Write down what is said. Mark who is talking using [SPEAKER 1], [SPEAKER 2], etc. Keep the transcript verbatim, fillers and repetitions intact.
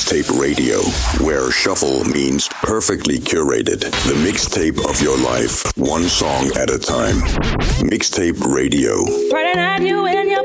[SPEAKER 1] Mixtape Radio, where shuffle means perfectly curated. The mixtape of your life, one song at a time. Mixtape Radio.
[SPEAKER 2] Friday night, you and your